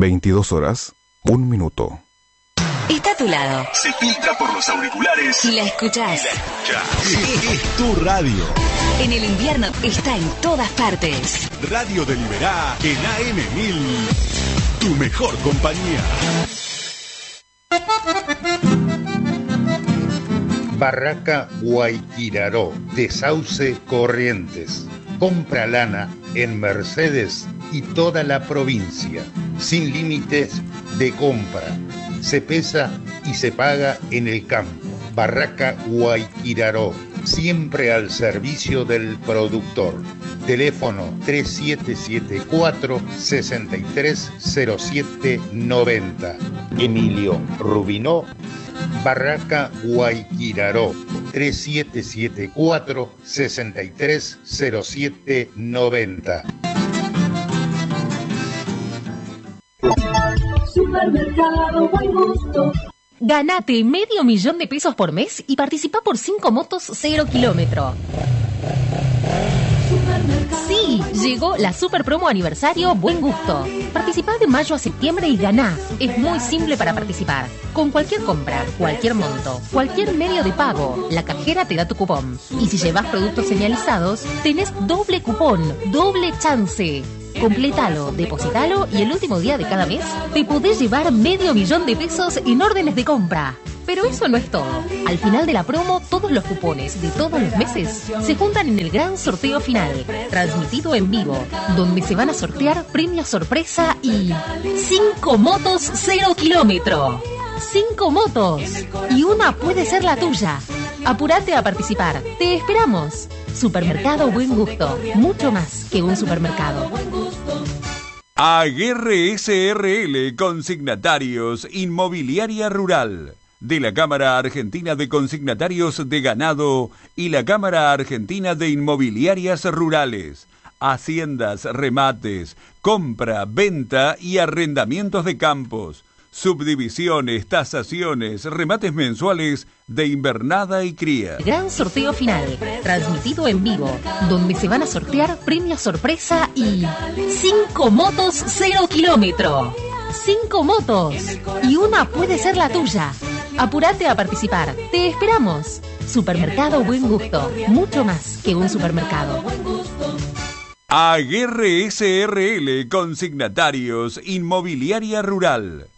22 horas, 1 minuto. Está a tu lado. Se filtra por los auriculares. Y la escuchás. Es tu radio. En el invierno está en todas partes. Radio de Liberá en AM1000. Tu mejor compañía. Barraca Guayquiraró, de Sauce Corrientes. Compra lana en Mercedes y toda la provincia, sin límites de compra. Se pesa y se paga en el campo. Barraca Guayquiraró, siempre al servicio del productor. Teléfono 3774-630790. Emilio Rubinó, Barraca Guayquiraró, 3774-630790. Supermercado Buen Gusto. Ganate $500,000 por mes y participa por 5 motos 0 kilómetro. Sí, llegó la super promo aniversario Buen Gusto. Participá de mayo a septiembre y ganá. Es muy simple para participar. Con cualquier compra, cualquier monto, cualquier medio de pago, la cajera te da tu cupón. Y si llevas productos señalizados, tenés doble cupón, doble chance. Complétalo, depositalo y el último día de cada mes te podés llevar $500,000 en órdenes de compra. Pero eso no es todo. Al final de la promo, todos los cupones de todos los meses se juntan en el gran sorteo final, transmitido en vivo, donde se van a sortear premios sorpresa y 5 motos 0 kilómetro. 5 motos. Y una puede ser la tuya. Apúrate a participar. Te esperamos. Supermercado Buen Gusto. Mucho más que un supermercado. Aguerre SRL Consignatarios Inmobiliaria Rural. De la Cámara Argentina de Consignatarios de Ganado y la Cámara Argentina de Inmobiliarias Rurales. Haciendas, remates, compra, venta y arrendamientos de campos. Subdivisiones, tasaciones, remates mensuales de invernada y cría. Gran sorteo final, transmitido en vivo, donde se van a sortear premios sorpresa y 5 motos 0 kilómetro. 5 motos. Y una puede ser la tuya. Apúrate a participar. Te esperamos. Supermercado Buen Gusto. Mucho más que un supermercado. Aguerre SRL Consignatarios Inmobiliaria Rural.